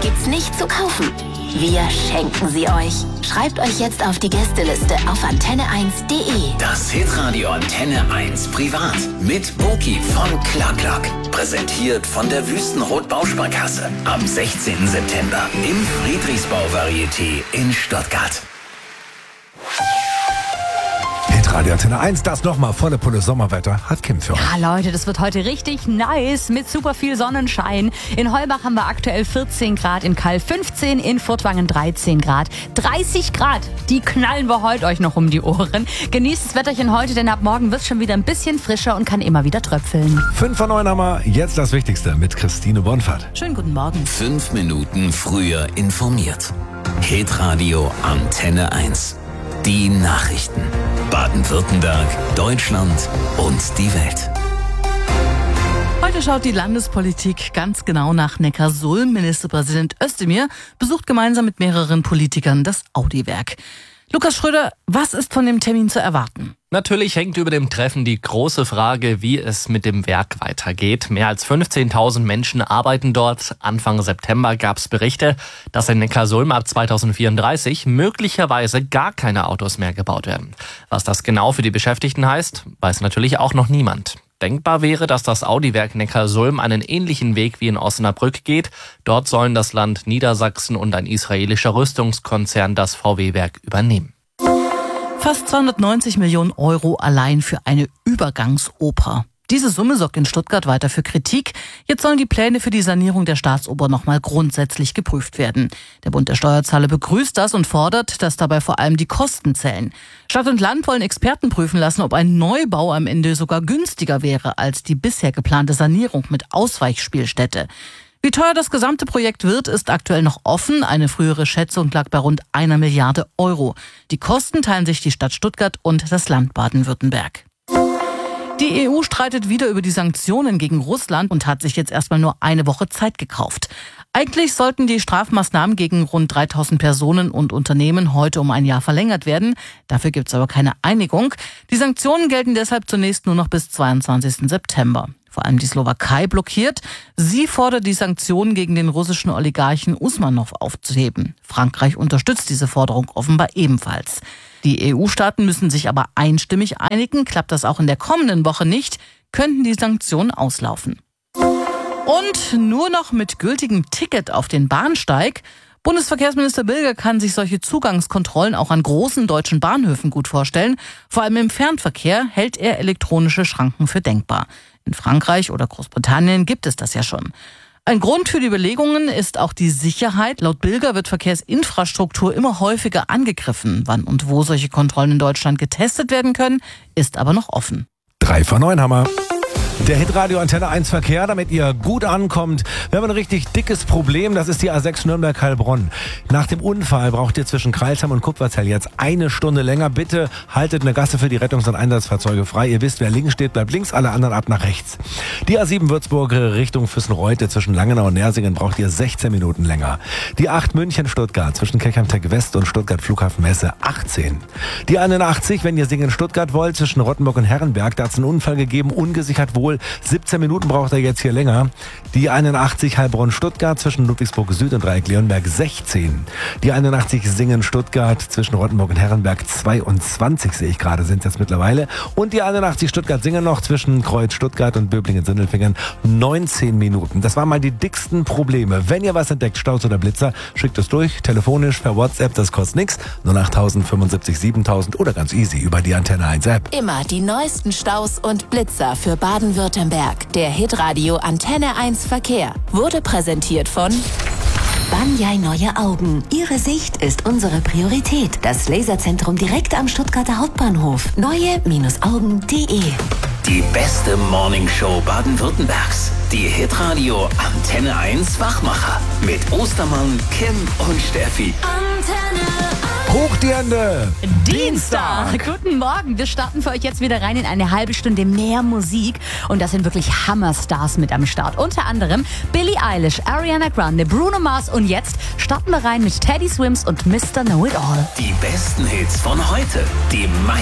gibt's nicht zu kaufen. Wir schenken sie euch. Schreibt euch jetzt auf die Gästeliste auf antenne1.de. Das Hitradio Antenne 1 Privat mit Boki von Clark. Präsentiert von der Wüstenrot Bausparkasse. Am 16. September im Friedrichsbau Varieté in Stuttgart. Hitradio Antenne 1, das nochmal volle Pulle Sommerwetter hat Kim für euch. Ja, Leute, das wird heute richtig nice mit super viel Sonnenschein. In Heubach haben wir aktuell 14 Grad, in Calw 15, in Furtwangen 13 Grad. 30 Grad, die knallen wir heute euch noch um die Ohren. Genießt das Wetterchen heute, denn ab morgen wird es schon wieder ein bisschen frischer und kann immer wieder tröpfeln. 5 vor 9 haben wir jetzt das Wichtigste mit Christine Bonfahrt. Schönen guten Morgen. 5 Minuten früher informiert. Hitradio Antenne 1. Die Nachrichten. Baden-Württemberg, Deutschland und die Welt. Heute schaut die Landespolitik ganz genau nach Neckarsulm. Ministerpräsident Özdemir besucht gemeinsam mit mehreren Politikern das Audi-Werk. Lukas Schröder, was ist von dem Termin zu erwarten? Natürlich hängt über dem Treffen die große Frage, wie es mit dem Werk weitergeht. Mehr als 15.000 Menschen arbeiten dort. Anfang September gab es Berichte, dass in Neckarsulm ab 2034 möglicherweise gar keine Autos mehr gebaut werden. Was das genau für die Beschäftigten heißt, weiß natürlich auch noch niemand. Denkbar wäre, dass das Audi-Werk Neckarsulm einen ähnlichen Weg wie in Osnabrück geht. Dort sollen das Land Niedersachsen und ein israelischer Rüstungskonzern das VW-Werk übernehmen. Fast 290 Millionen Euro allein für eine Übergangsoper. Diese Summe sorgt in Stuttgart weiter für Kritik. Jetzt sollen die Pläne für die Sanierung der Staatsoper nochmal grundsätzlich geprüft werden. Der Bund der Steuerzahler begrüßt das und fordert, dass dabei vor allem die Kosten zählen. Stadt und Land wollen Experten prüfen lassen, ob ein Neubau am Ende sogar günstiger wäre als die bisher geplante Sanierung mit Ausweichspielstätte. Wie teuer das gesamte Projekt wird, ist aktuell noch offen. Eine frühere Schätzung lag bei rund 1 Milliarde Euro. Die Kosten teilen sich die Stadt Stuttgart und das Land Baden-Württemberg. Die EU streitet wieder über die Sanktionen gegen Russland und hat sich jetzt erstmal nur eine Woche Zeit gekauft. Eigentlich sollten die Strafmaßnahmen gegen rund 3.000 Personen und Unternehmen heute um ein Jahr verlängert werden. Dafür gibt es aber keine Einigung. Die Sanktionen gelten deshalb zunächst nur noch bis 22. September. Vor allem die Slowakei blockiert. Sie fordert, die Sanktionen gegen den russischen Oligarchen Usmanov aufzuheben. Frankreich unterstützt diese Forderung offenbar ebenfalls. Die EU-Staaten müssen sich aber einstimmig einigen. Klappt das auch in der kommenden Woche nicht, könnten die Sanktionen auslaufen. Und nur noch mit gültigem Ticket auf den Bahnsteig. Bundesverkehrsminister Bilger kann sich solche Zugangskontrollen auch an großen deutschen Bahnhöfen gut vorstellen. Vor allem im Fernverkehr hält er elektronische Schranken für denkbar. In Frankreich oder Großbritannien gibt es das ja schon. Ein Grund für die Überlegungen ist auch die Sicherheit. Laut Bilger wird Verkehrsinfrastruktur immer häufiger angegriffen. Wann und wo solche Kontrollen in Deutschland getestet werden können, ist aber noch offen. 3 vor 9 haben wir. Der Hitradio Antenne 1 Verkehr, damit ihr gut ankommt. Wir haben ein richtig dickes Problem, das ist die A6 Nürnberg-Heilbronn. Nach dem Unfall braucht ihr zwischen Kreilsheim und Kupferzell jetzt 1 Stunde länger. Bitte haltet eine Gasse für die Rettungs- und Einsatzfahrzeuge frei. Ihr wisst, wer links steht, bleibt links, alle anderen ab nach rechts. Die A7 Würzburg Richtung Füssenreute zwischen Langenau und Nersingen braucht ihr 16 Minuten länger. Die 8 München-Stuttgart zwischen Kirchheim-Tech West und Stuttgart Flughafen Messe 18. Die 81, wenn ihr Singen-Stuttgart wollt, zwischen Rottenburg und Herrenberg, da hat es einen Unfall gegeben, ungesichert wohl. 17 Minuten braucht er jetzt hier länger. Die 81 Heilbronn-Stuttgart zwischen Ludwigsburg Süd und Dreieck-Leonberg 16. Die 81 Singen-Stuttgart zwischen Rottenburg und Herrenberg 22, sehe ich gerade, sind es jetzt mittlerweile. Und die 81 Stuttgart-Singen noch zwischen Kreuz-Stuttgart und Böblingen-Sindelfingen 19 Minuten. Das waren mal die dicksten Probleme. Wenn ihr was entdeckt, Staus oder Blitzer, schickt es durch, telefonisch, per WhatsApp, das kostet nichts. 08000 75 7000 oder ganz easy über die Antenne 1 App. Immer die neuesten Staus und Blitzer für Baden-Württemberg. Der Hitradio Antenne 1 Verkehr wurde präsentiert von Banyai Neue Augen. Ihre Sicht ist unsere Priorität. Das Laserzentrum direkt am Stuttgarter Hauptbahnhof. Neue-Augen.de. Die beste Morningshow Baden-Württembergs. Die Hitradio Antenne 1 Wachmacher. Mit Ostermann, Kim und Steffi. Hoch die Hände! Dienstag! Guten Morgen, wir starten für euch jetzt wieder rein in eine halbe Stunde mehr Musik. Und das sind wirklich Hammerstars mit am Start. Unter anderem Billie Eilish, Ariana Grande, Bruno Mars und jetzt starten wir rein mit Teddy Swims und Mr. Know It All. Die besten Hits von heute. Die